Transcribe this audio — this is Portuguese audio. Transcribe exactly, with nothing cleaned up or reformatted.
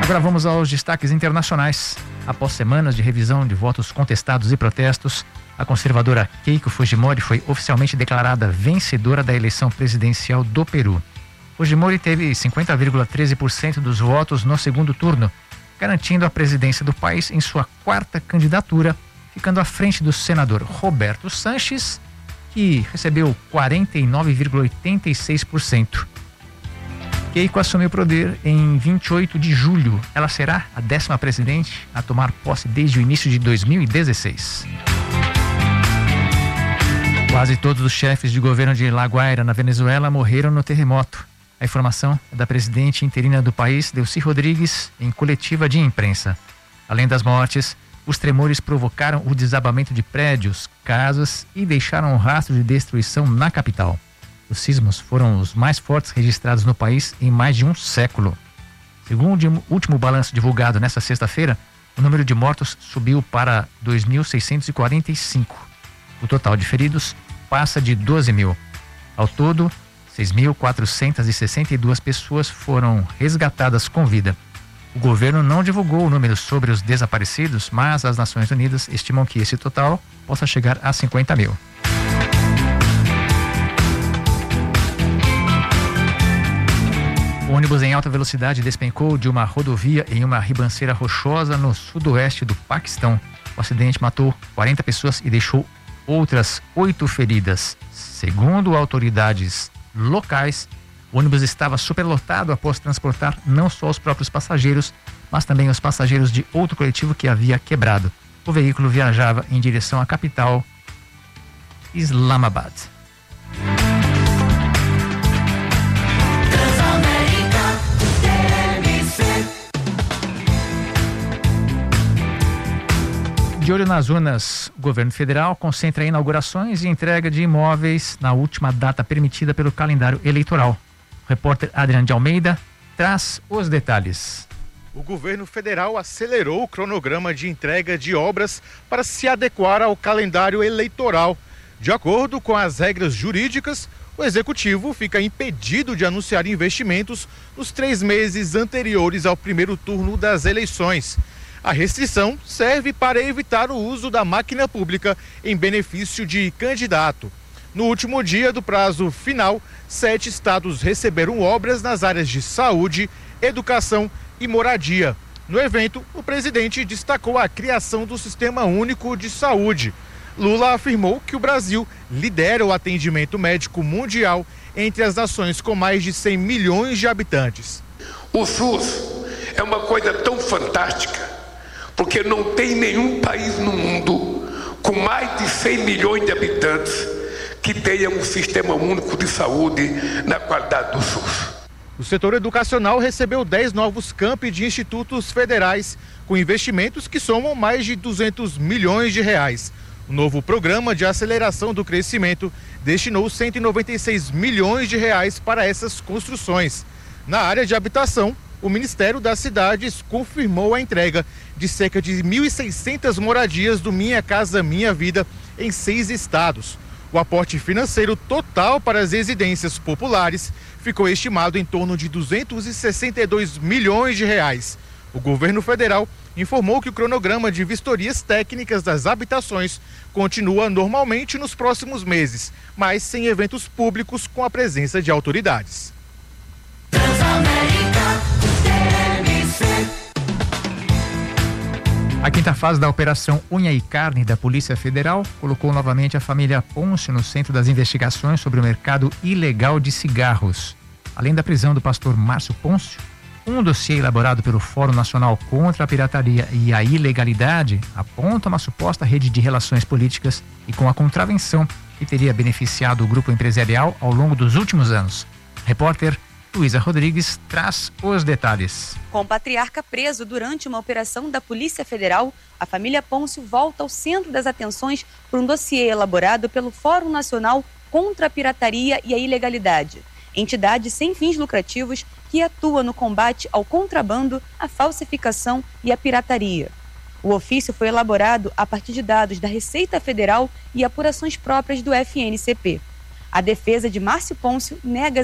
Agora vamos aos destaques internacionais. Após semanas de revisão de votos contestados e protestos, a conservadora Keiko Fujimori foi oficialmente declarada vencedora da eleição presidencial do Peru. Fujimori teve cinquenta vírgula treze por cento dos votos no segundo turno, garantindo a presidência do país em sua quarta candidatura, ficando à frente do senador Roberto Sanches, que recebeu quarenta e nove vírgula oitenta e seis por cento. Keiko assumiu o poder em vinte e oito de julho. Ela será a décima presidente a tomar posse desde o início de dois mil e dezesseis. Quase todos os chefes de governo de La Guaira, na Venezuela, morreram no terremoto. A informação é da presidente interina do país, Delcy Rodrigues, em coletiva de imprensa. Além das mortes, os tremores provocaram o desabamento de prédios, casas e deixaram um rastro de destruição na capital. Os sismos foram os mais fortes registrados no país em mais de um século. Segundo o último balanço divulgado nesta sexta-feira, o número de mortos subiu para dois mil seiscentos e quarenta e cinco. O total de feridos passa de doze mil. Ao todo, seis mil quatrocentas e sessenta e duas pessoas foram resgatadas com vida. O governo não divulgou o número sobre os desaparecidos, mas as Nações Unidas estimam que esse total possa chegar a cinquenta mil. O ônibus em alta velocidade despencou de uma rodovia em uma ribanceira rochosa no sudoeste do Paquistão. O acidente matou quarenta pessoas e deixou outras oito feridas. Segundo autoridades locais, o ônibus estava superlotado após transportar não só os próprios passageiros, mas também os passageiros de outro coletivo que havia quebrado. O veículo viajava em direção à capital, Islamabad. De olho nas urnas, o governo federal concentra inaugurações e entrega de imóveis na última data permitida pelo calendário eleitoral. O repórter Adriano de Almeida traz os detalhes. O governo federal acelerou o cronograma de entrega de obras para se adequar ao calendário eleitoral. De acordo com as regras jurídicas, o executivo fica impedido de anunciar investimentos nos três meses anteriores ao primeiro turno das eleições. A restrição serve para evitar o uso da máquina pública em benefício de candidato. No último dia do prazo final, sete estados receberam obras nas áreas de saúde, educação e moradia. No evento, o presidente destacou a criação do Sistema Único de Saúde. Lula afirmou que o Brasil lidera o atendimento médico mundial entre as nações com mais de cem milhões de habitantes. O SUS é uma coisa tão fantástica, porque não tem nenhum país no mundo com mais de cem milhões de habitantes que tenha um sistema único de saúde na qualidade do SUS. O setor educacional recebeu dez novos campi de institutos federais, com investimentos que somam mais de duzentos milhões de reais. O novo programa de aceleração do crescimento destinou cento e noventa e seis milhões de reais para essas construções. Na área de habitação, o Ministério das Cidades confirmou a entrega de cerca de mil e seiscentas moradias do Minha Casa Minha Vida em seis estados. O aporte financeiro total para as residências populares ficou estimado em torno de duzentos e sessenta e dois milhões de reais. O governo federal informou que o cronograma de vistorias técnicas das habitações continua normalmente nos próximos meses, mas sem eventos públicos com a presença de autoridades. A quinta fase da Operação Unha e Carne da Polícia Federal colocou novamente a família Pôncio no centro das investigações sobre o mercado ilegal de cigarros. Além da prisão do pastor Márcio Pôncio, um dossiê elaborado pelo Fórum Nacional contra a Pirataria e a Ilegalidade aponta uma suposta rede de relações políticas e com a contravenção que teria beneficiado o grupo empresarial ao longo dos últimos anos. Repórter Luísa Rodrigues traz os detalhes. Com o patriarca preso durante uma operação da Polícia Federal, a família Pôncio volta ao centro das atenções por um dossiê elaborado pelo Fórum Nacional contra a Pirataria e a Ilegalidade, entidade sem fins lucrativos que atua no combate ao contrabando, à falsificação e à pirataria. O ofício foi elaborado a partir de dados da Receita Federal e apurações próprias do F N C P. A defesa de Márcio Pôncio nega